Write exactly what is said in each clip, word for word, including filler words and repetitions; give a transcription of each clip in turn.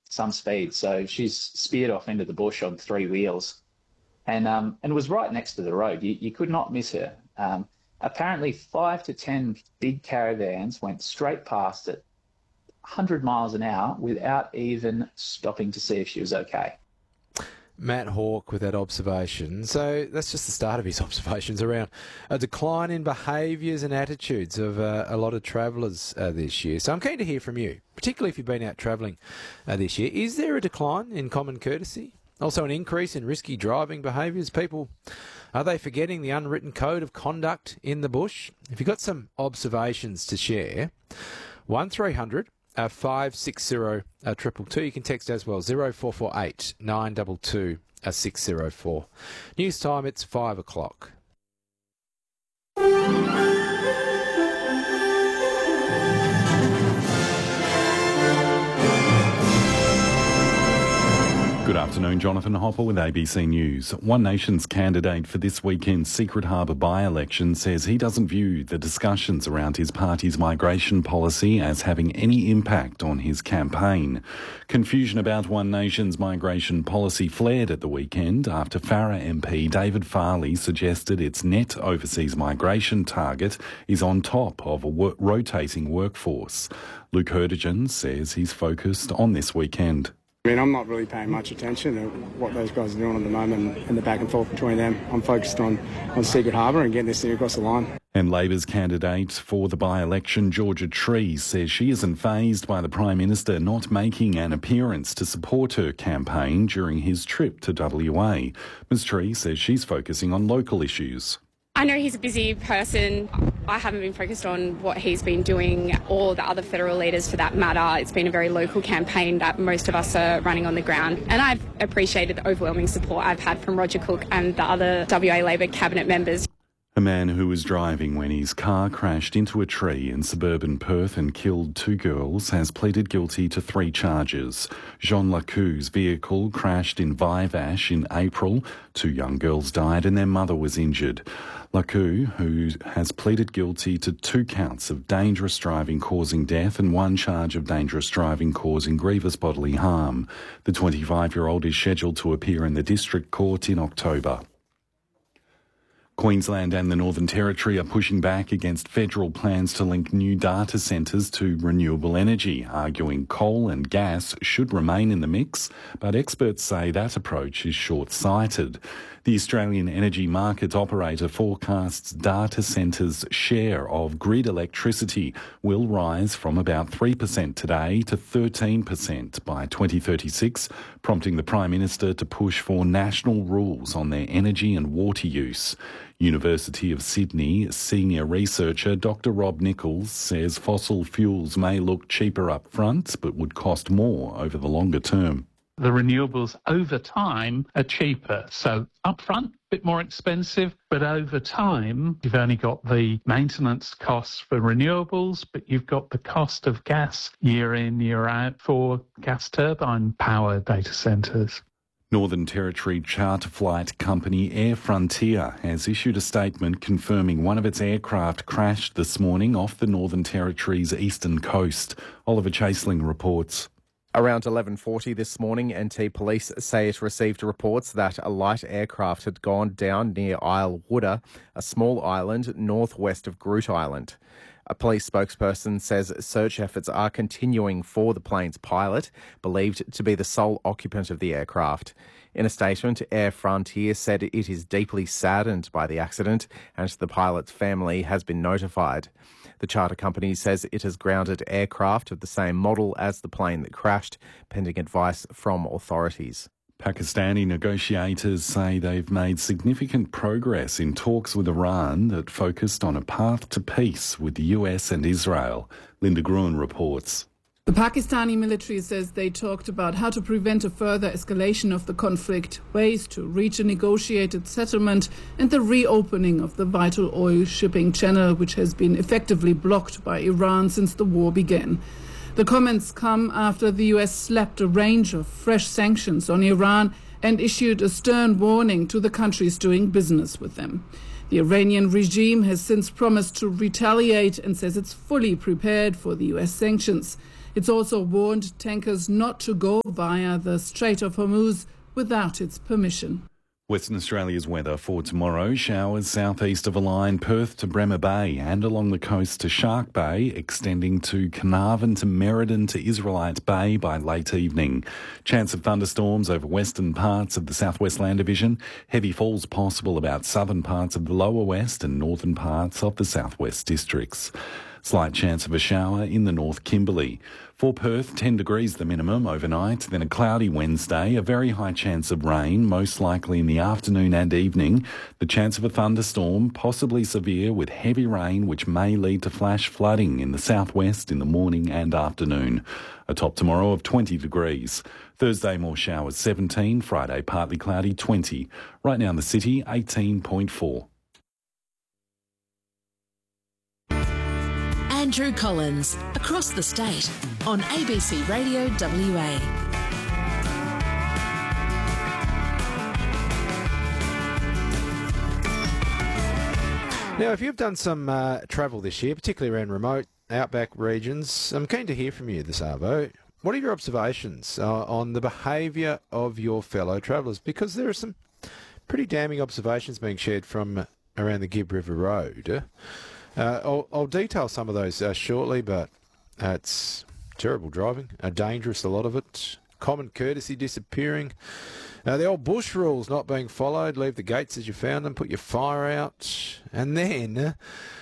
some speed. So she's speared off into the bush on three wheels and um, and was right next to the road. You, you could not miss her. Um, apparently five to ten big caravans went straight past it, one hundred miles an hour, without even stopping to see if she was okay. Matt Hawke with that observation. So that's just the start of his observations around a decline in behaviours and attitudes of uh, a lot of travellers uh, this year. So I'm keen to hear from you, particularly if you've been out travelling uh, this year. Is there a decline in common courtesy? Also an increase in risky driving behaviours? People, are they forgetting the unwritten code of conduct in the bush? If you've got some observations to share, one three hundred Uh, five six zero uh, triple two. You can text as well, zero four four eight nine two two uh, six zero four. News time, it's five o'clock. Good afternoon, Jonathan Hopper with A B C News. One Nation's candidate for this weekend's Secret Harbour by-election says he doesn't view the discussions around his party's migration policy as having any impact on his campaign. Confusion about One Nation's migration policy flared at the weekend after Farrer M P David Farley suggested its net overseas migration target is on top of a wo- rotating workforce. Luke Hurdigen says he's focused on this weekend. I mean, I'm not really paying much attention to what those guys are doing at the moment and the back and forth between them. I'm focused on, on Secret Harbour and getting this thing across the line. And Labor's candidate for the by-election, Georgia Trees, says she isn't fazed by the Prime Minister not making an appearance to support her campaign during his trip to W A. Miz Trees says she's focusing on local issues. I know he's a busy person. I haven't been focused on what he's been doing or the other federal leaders for that matter. It's been a very local campaign that most of us are running on the ground. And I've appreciated the overwhelming support I've had from Roger Cook and the other W A Labor cabinet members. A man who was driving when his car crashed into a tree in suburban Perth and killed two girls has pleaded guilty to three charges. Jean Lacou's vehicle crashed in Vivash in April. Two young girls died and their mother was injured. Lacou, who has pleaded guilty to two counts of dangerous driving causing death and one charge of dangerous driving causing grievous bodily harm. The twenty-five-year-old is scheduled to appear in the District Court in October. Queensland and the Northern Territory are pushing back against federal plans to link new data centres to renewable energy, arguing coal and gas should remain in the mix, but experts say that approach is short-sighted. The Australian energy market operator forecasts data centres' share of grid electricity will rise from about three percent today to thirteen percent by twenty thirty-six, prompting the Prime Minister to push for national rules on their energy and water use. University of Sydney senior researcher Doctor Rob Nichols says fossil fuels may look cheaper up front but would cost more over the longer term. The renewables over time are cheaper. So upfront, a bit more expensive, but over time, you've only got the maintenance costs for renewables, but you've got the cost of gas year in, year out for gas turbine power data centres. Northern Territory charter flight company Air Frontier has issued a statement confirming one of its aircraft crashed this morning off the Northern Territory's eastern coast. Oliver Chaseling reports. Around eleven forty this morning, N T Police say it received reports that a light aircraft had gone down near Isle Wooder, a small island northwest of Groot Island. A police spokesperson says search efforts are continuing for the plane's pilot, believed to be the sole occupant of the aircraft. In a statement, Air Frontier said it is deeply saddened by the accident and the pilot's family has been notified. The charter company says it has grounded aircraft of the same model as the plane that crashed, pending advice from authorities. Pakistani negotiators say they've made significant progress in talks with Iran that focused on a path to peace with the U S and Israel. Linda Gruen reports. The Pakistani military says they talked about how to prevent a further escalation of the conflict, ways to reach a negotiated settlement, and the reopening of the vital oil shipping channel, which has been effectively blocked by Iran since the war began. The comments come after the U S slapped a range of fresh sanctions on Iran and issued a stern warning to the countries doing business with them. The Iranian regime has since promised to retaliate and says it's fully prepared for the U S sanctions. It's also warned tankers not to go via the Strait of Hormuz without its permission. Western Australia's weather for tomorrow: showers southeast of a line, Perth to Bremer Bay and along the coast to Shark Bay, extending to Carnarvon to Merredin to Israelite Bay by late evening. Chance of thunderstorms over western parts of the Southwest Land Division. Heavy falls possible about southern parts of the lower west and northern parts of the southwest districts. Slight chance of a shower in the North Kimberley. For Perth, ten degrees the minimum overnight, then a cloudy Wednesday, a very high chance of rain, most likely in the afternoon and evening. The chance of a thunderstorm, possibly severe with heavy rain, which may lead to flash flooding in the southwest in the morning and afternoon. A top tomorrow of twenty degrees. Thursday, more showers, seventeen. Friday, partly cloudy, twenty. Right now in the city, eighteen point four. Andrew Collins, across the state, on A B C Radio W A. Now, if you've done some uh, travel this year, particularly around remote outback regions, I'm keen to hear from you this arvo. What are your observations uh, on the behaviour of your fellow travellers? Because there are some pretty damning observations being shared from around the Gibb River Road. Uh, I'll, I'll detail some of those uh, shortly, but uh, it's terrible driving, uh, dangerous, a lot of it, common courtesy disappearing, uh, the old bush rules not being followed, leave the gates as you found them, put your fire out, and then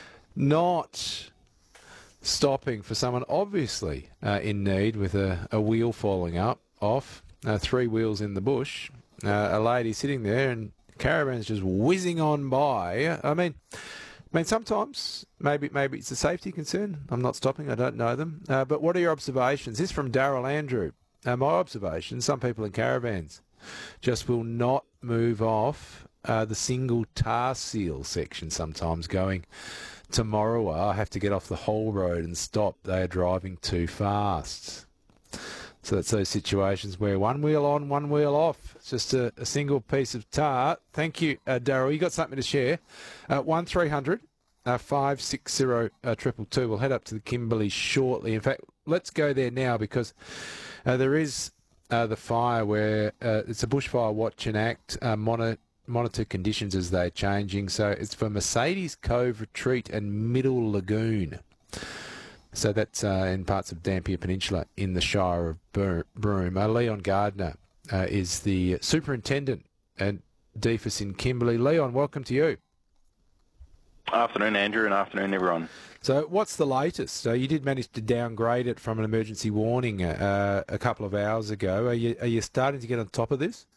not stopping for someone obviously uh, in need with a, a wheel falling up, off, uh, three wheels in the bush, uh, a lady sitting there and caravans just whizzing on by. I mean... I mean, sometimes maybe maybe it's a safety concern. I'm not stopping. I don't know them. Uh, but what are your observations? This is from Daryl Andrew. Uh, my observation, some people in caravans just will not move off uh, the single tar seal section sometimes going to Morawa. I have to get off the whole road and stop. They are driving too fast. So that's those situations where one wheel on, one wheel off. It's just a, a single piece of tar. Thank you, uh, Daryl. You got something to share. Uh, one three hundred five six zero two two two. We'll head up to the Kimberley shortly. In fact, let's go there now because uh, there is uh, the fire where uh, it's a bushfire watch and act. Uh, monitor, monitor conditions as they're changing. So it's for Mercedes Cove Retreat and Middle Lagoon. So that's uh, in parts of Dampier Peninsula in the Shire of Broome. Uh, Leon Gardner uh, is the superintendent at D F I S in Kimberley. Leon, welcome to you. Afternoon, Andrew, and afternoon, everyone. So what's the latest? So you did manage to downgrade it from an emergency warning uh, a couple of hours ago. Are you, are you starting to get on top of this?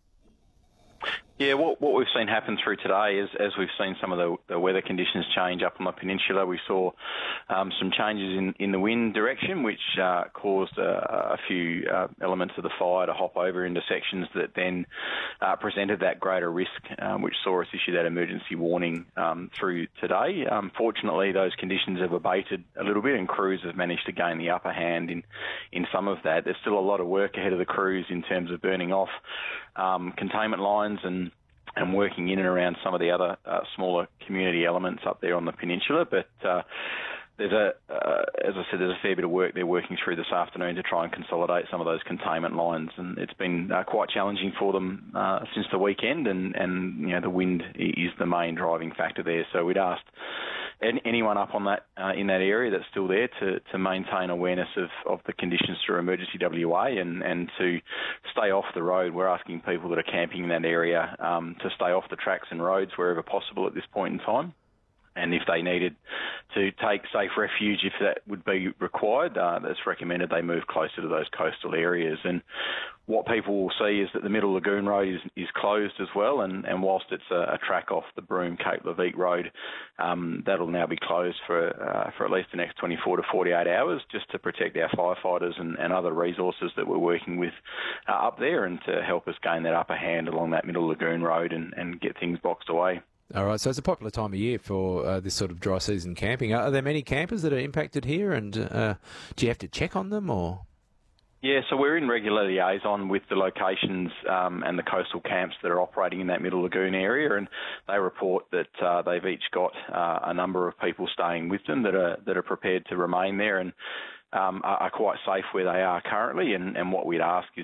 Yeah, what, what we've seen happen through today is, as we've seen some of the, the weather conditions change up on the peninsula, we saw um, some changes in, in the wind direction, which uh, caused a, a few uh, elements of the fire to hop over into sections that then uh, presented that greater risk, um, which saw us issue that emergency warning um, through today. Um, fortunately, those conditions have abated a little bit, and crews have managed to gain the upper hand in, in some of that. There's still a lot of work ahead of the crews in terms of burning off um, containment lines and and working in and around some of the other uh, smaller community elements up there on the peninsula. But uh, there's a, uh, as I said, there's a fair bit of work they're working through this afternoon to try and consolidate some of those containment lines, and it's been uh, quite challenging for them uh, since the weekend, and, and you know the wind is the main driving factor there. So we'd asked anyone up on that uh, in that area that's still there to, to maintain awareness of, of the conditions through Emergency W A and, and to stay off the road. We're asking people that are camping in that area um, to stay off the tracks and roads wherever possible at this point in time. And if they needed to take safe refuge, if that would be required, uh, that's recommended they move closer to those coastal areas. And what people will see is that the Middle Lagoon Road is, is closed as well, and, and whilst it's a, a track off the Broome Cape Leveque Road, um, that'll now be closed for uh, for at least the next twenty-four to forty-eight hours, just to protect our firefighters and, and other resources that we're working with uh, up there, and to help us gain that upper hand along that Middle Lagoon Road and, and get things boxed away. All right, so it's a popular time of year for uh, this sort of dry season camping. Are there many campers that are impacted here, and uh, do you have to check on them, or...? Yeah, so we're in regular liaison with the locations um, and the coastal camps that are operating in that Middle Lagoon area, and they report that uh, they've each got uh, a number of people staying with them that are that are prepared to remain there. And um, are, are quite safe where they are currently, and, and what we'd ask is